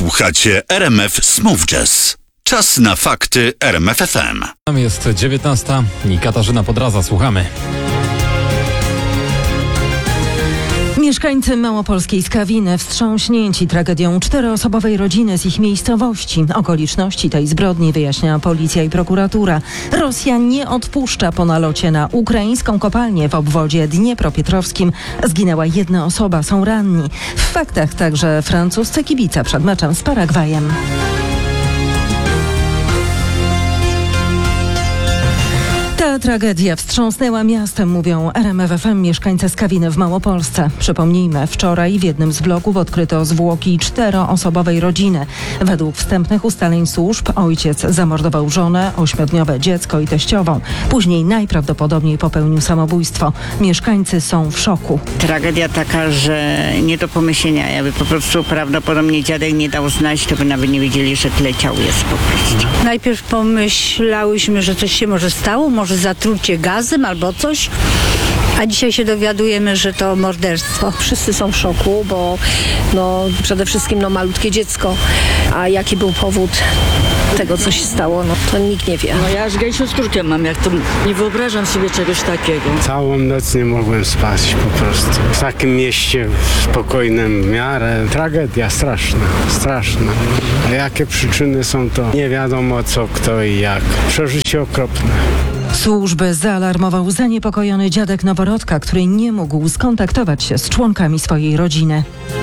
Słuchacie RMF Smooth Jazz. Czas na fakty RMF FM. Tam jest 19 i Katarzyna Podraza, słuchamy. Mieszkańcy małopolskiej Skawiny wstrząśnięci tragedią czteroosobowej rodziny z ich miejscowości. Okoliczności tej zbrodni wyjaśnia policja i prokuratura. Rosja nie odpuszcza po nalocie na ukraińską kopalnię w obwodzie dniepropietrowskim. Zginęła jedna osoba, są ranni. W faktach także francuscy kibice przed meczem z Paragwajem. Ta tragedia wstrząsnęła miastem, mówią RMF FM mieszkańcy Skawiny w Małopolsce. Przypomnijmy, wczoraj w jednym z bloków odkryto zwłoki czteroosobowej rodziny. Według wstępnych ustaleń służb ojciec zamordował żonę, 8-dniowe dziecko i teściową. Później najprawdopodobniej popełnił samobójstwo. Mieszkańcy są w szoku. Tragedia taka, że nie do pomyślenia. Jakby po prostu prawdopodobnie dziadek nie dał znać, to by nawet nie wiedzieli, że tyle ciał jest po prostu. Najpierw pomyślałyśmy, że coś się może stało, może zatrucie gazem albo coś, a dzisiaj się dowiadujemy, że to morderstwo. Wszyscy są w szoku, bo przede wszystkim malutkie dziecko, a jaki był powód tego, co się stało, to nikt nie wie. Ja aż gęsią skórkę mam, jak to nie wyobrażam sobie czegoś takiego. Całą noc nie mogłem spać po prostu. W takim mieście spokojnym w miarę. Tragedia straszna. A jakie przyczyny są, to nie wiadomo co, kto i jak. Przeżycie okropne. Służby zaalarmował zaniepokojony dziadek noworodka, który nie mógł skontaktować się z członkami swojej rodziny.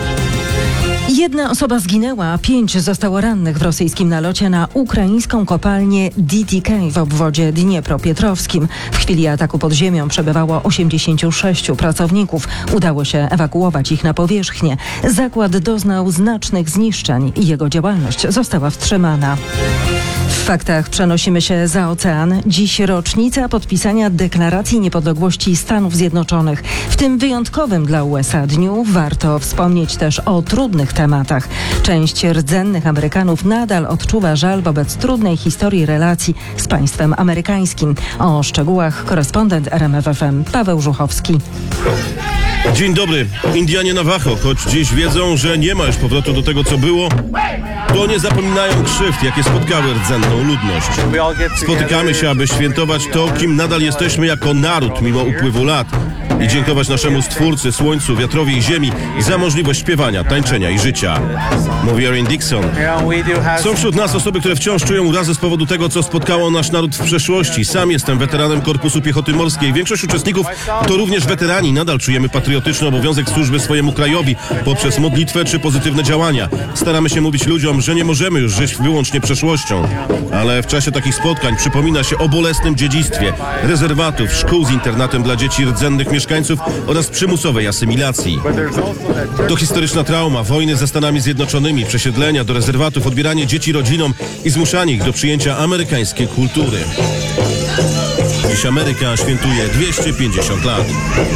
Jedna osoba zginęła, a 5 zostało rannych w rosyjskim nalocie na ukraińską kopalnię DTK w obwodzie dniepropietrowskim. W chwili ataku pod ziemią przebywało 86 pracowników. Udało się ewakuować ich na powierzchnię. Zakład doznał znacznych zniszczeń i jego działalność została wstrzymana. W faktach przenosimy się za ocean. Dziś rocznica podpisania Deklaracji Niepodległości Stanów Zjednoczonych. W tym wyjątkowym dla USA dniu warto wspomnieć też o trudnych tematach. Część rdzennych Amerykanów nadal odczuwa żal wobec trudnej historii relacji z państwem amerykańskim. O szczegółach korespondent RMF FM Paweł Żuchowski. Dzień dobry. Indianie Navajo, choć dziś wiedzą, że nie ma już powrotu do tego, co było, to nie zapominają krzywd, jakie spotkały rdzenną ludność. Spotykamy się, aby świętować to, kim nadal jesteśmy jako naród mimo upływu lat i dziękować naszemu Stwórcy, Słońcu, Wiatrowi i Ziemi za możliwość śpiewania, tańczenia i życia. Mówi Erin Dixon. Są wśród nas osoby, które wciąż czują urazę z powodu tego, co spotkało nasz naród w przeszłości. Sam jestem weteranem Korpusu Piechoty Morskiej. Większość uczestników to również weterani. Nadal czujemy patriotyczny obowiązek służby swojemu krajowi poprzez modlitwę czy pozytywne działania. Staramy się mówić ludziom, że nie możemy już żyć wyłącznie przeszłością. Ale w czasie takich spotkań przypomina się o bolesnym dziedzictwie rezerwatów, szkół z internatem dla dzieci rdzennych mieszkańców oraz przymusowej asymilacji. To historyczna trauma, wojny ze Stanami Zjednoczonymi, przesiedlenia do rezerwatów, odbieranie dzieci rodzinom i zmuszanie ich do przyjęcia amerykańskiej kultury. Dziś Ameryka świętuje 250 lat.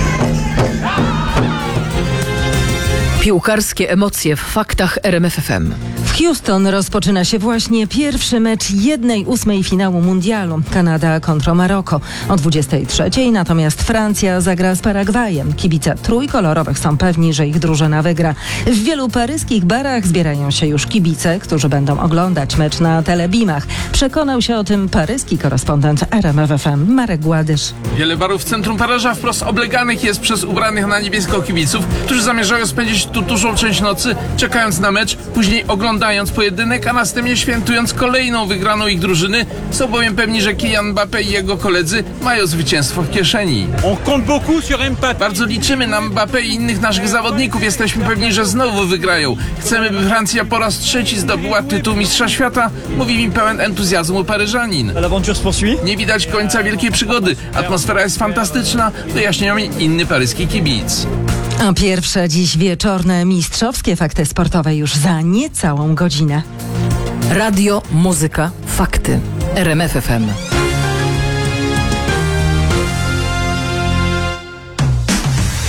Piłkarskie emocje w faktach RMF FM. W Houston rozpoczyna się właśnie pierwszy mecz 1/8 finału mundialu. Kanada kontra Maroko o 23:00, natomiast Francja zagra z Paragwajem. Kibice trójkolorowych są pewni, że ich drużyna wygra. W wielu paryskich barach zbierają się już kibice, którzy będą oglądać mecz na telebimach. Przekonał się o tym paryski korespondent RMF FM Marek Gładysz. Wiele barów w centrum Paryża wprost obleganych jest przez ubranych na niebiesko kibiców, którzy zamierzają spędzić tu dużą część nocy, czekając na mecz, później oglądając pojedynek, a następnie świętując kolejną wygraną ich drużyny. Są bowiem pewni, że Kylian Mbappé i jego koledzy mają zwycięstwo w kieszeni. Bardzo liczymy na Mbappé i innych naszych zawodników. Jesteśmy pewni, że znowu wygrają. Chcemy, by Francja po raz trzeci zdobyła tytuł mistrza świata, mówi mi pełen entuzjazmu Paryżanin. Nie widać końca wielkiej przygody. Atmosfera jest fantastyczna, wyjaśniał mi inny paryski kibic. A pierwsze dziś wieczorne mistrzowskie fakty sportowe już za niecałą godzinę. Radio, muzyka, fakty. RMF FM.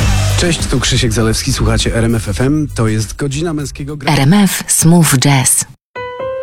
Cześć, tu Krzysiek Zalewski, słuchacie RMF FM. To jest godzina męskiego grania. RMF Smooth Jazz.